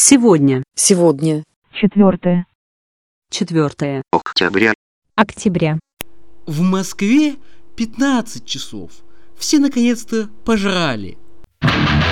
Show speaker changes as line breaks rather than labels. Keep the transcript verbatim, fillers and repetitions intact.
Сегодня.
Сегодня.
Четвертое.
Четвертое.
Октября.
Октября.
В Москве пятнадцать часов. Все наконец-то пожрали.